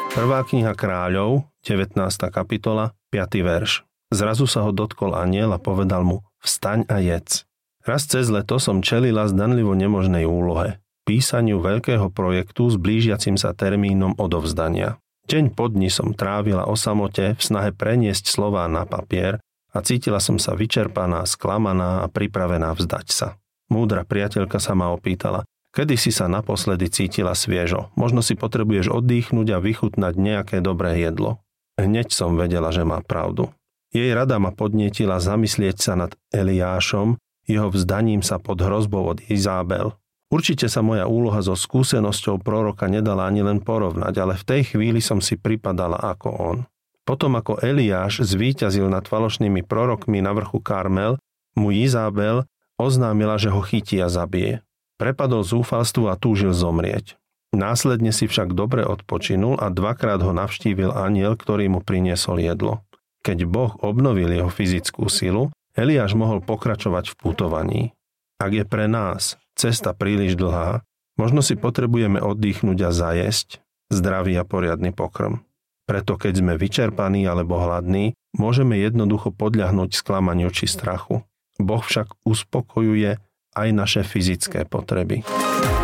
Prvá kniha Kráľov, 19. kapitola, 5. verš. Zrazu sa ho dotkol anjel a povedal mu: Vstaň a jedz. Raz cez leto som čelila zdanlivo nemožnej úlohe. Písaniu veľkého projektu s blížiacim sa termínom odovzdania. Deň po dni som trávila o samote v snahe preniesť slová na papier a cítila som sa vyčerpaná, sklamaná a pripravená vzdať sa. Múdra priateľka sa ma opýtala: Kedy si sa naposledy cítila sviežo? Možno si potrebuješ oddychnúť a vychutnať nejaké dobré jedlo. Hneď som vedela, že má pravdu. Jej rada ma podnietila zamyslieť sa nad Eliášom, jeho vzdaním sa pod hrozbou od Izábel. Určite sa moja úloha so skúsenosťou proroka nedala ani len porovnať, ale v tej chvíli som si pripadala ako on. Potom ako Eliáš zvíťazil nad falošnými prorokmi na vrchu Karmel, mu Izábel oznámila, že ho chytí a zabije. Prepadol zúfalstvu a túžil zomrieť. Následne si však dobre odpočinul a dvakrát ho navštívil anjel, ktorý mu priniesol jedlo. Keď Boh obnovil jeho fyzickú silu, Eliáš mohol pokračovať v putovaní. Ak je pre nás cesta príliš dlhá, možno si potrebujeme oddychnúť a zajesť zdravý a poriadny pokrm. Preto keď sme vyčerpaní alebo hladní, môžeme jednoducho podľahnúť sklamaniu či strachu. Boh však uspokojuje aj naše fyzické potreby.